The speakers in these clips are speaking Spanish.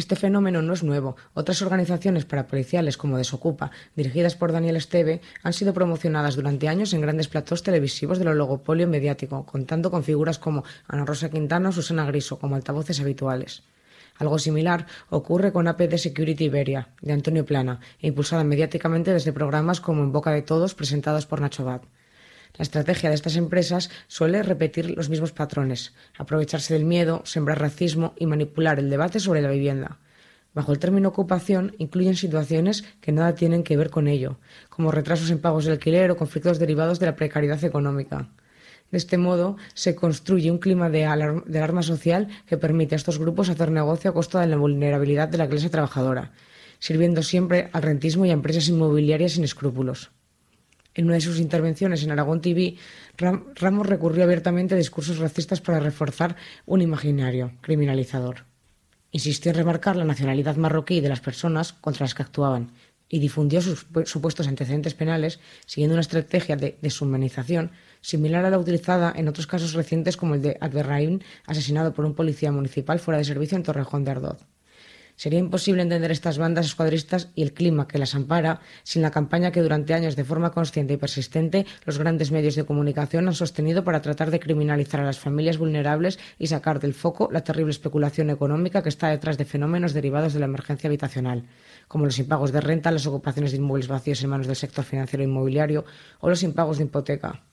Este fenómeno no es nuevo. Otras organizaciones parapoliciales como Desocupa, dirigidas por Daniel Esteve, han sido promocionadas durante años en grandes platós televisivos del oligopolio mediático, contando con figuras como Ana Rosa Quintana o Susana Griso como altavoces habituales. Algo similar ocurre con APD Security Iberia, de Antonio Plana, e impulsada mediáticamente desde programas como En Boca de Todos, presentados por Nacho Abad. La estrategia de estas empresas suele repetir los mismos patrones: aprovecharse del miedo, sembrar racismo y manipular el debate sobre la vivienda. Bajo el término ocupación incluyen situaciones que nada tienen que ver con ello, como retrasos en pagos de alquiler o conflictos derivados de la precariedad económica. De este modo, se construye un clima de alarma social que permite a estos grupos hacer negocio a costa de la vulnerabilidad de la clase trabajadora, sirviendo siempre al rentismo y a empresas inmobiliarias sin escrúpulos. En una de sus intervenciones en Aragón TV, Ramos recurrió abiertamente a discursos racistas para reforzar un imaginario criminalizador. Insistió en remarcar la nacionalidad marroquí de las personas contra las que actuaban y difundió sus supuestos antecedentes penales siguiendo una estrategia de deshumanización similar a la utilizada en otros casos recientes como el de Abderrahim, asesinado por un policía municipal fuera de servicio en Torrejón de Ardoz. Sería imposible entender estas bandas escuadristas y el clima que las ampara sin la campaña que durante años de forma consciente y persistente los grandes medios de comunicación han sostenido para tratar de criminalizar a las familias vulnerables y sacar del foco la terrible especulación económica que está detrás de fenómenos derivados de la emergencia habitacional, como los impagos de renta, las ocupaciones de inmuebles vacíos en manos del sector financiero e inmobiliario o los impagos de hipoteca.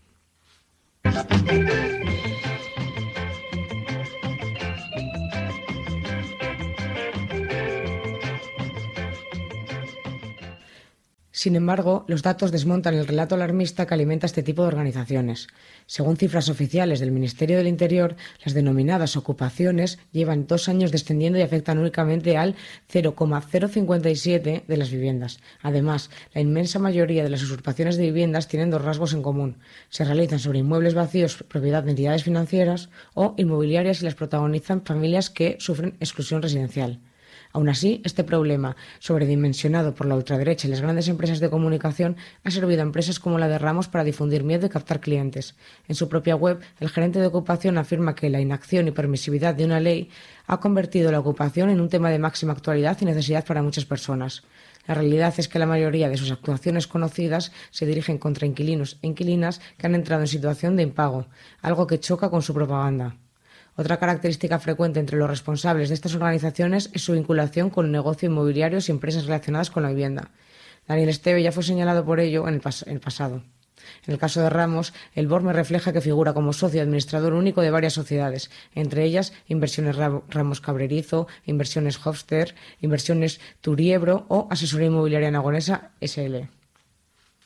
Sin embargo, los datos desmontan el relato alarmista que alimenta este tipo de organizaciones. Según cifras oficiales del Ministerio del Interior, las denominadas ocupaciones llevan 2 años descendiendo y afectan únicamente al 0,057 de las viviendas. Además, la inmensa mayoría de las usurpaciones de viviendas tienen 2 rasgos en común. Se realizan sobre inmuebles vacíos propiedad de entidades financieras o inmobiliarias y las protagonizan familias que sufren exclusión residencial. Aún así, este problema, sobredimensionado por la ultraderecha y las grandes empresas de comunicación, ha servido a empresas como la de Ramos para difundir miedo y captar clientes. En su propia web, el gerente de ocupación afirma que la inacción y permisividad de una ley ha convertido la ocupación en un tema de máxima actualidad y necesidad para muchas personas. La realidad es que la mayoría de sus actuaciones conocidas se dirigen contra inquilinos e inquilinas que han entrado en situación de impago, algo que choca con su propaganda. Otra característica frecuente entre los responsables de estas organizaciones es su vinculación con negocio inmobiliarios y empresas relacionadas con la vivienda. Daniel Esteve ya fue señalado por ello en el pasado. En el caso de Ramos, el BORME refleja que figura como socio administrador único de varias sociedades, entre ellas Inversiones Ramos Cabrerizo, Inversiones Hofster, Inversiones Turiebro o Asesoría Inmobiliaria Nagonesa SL.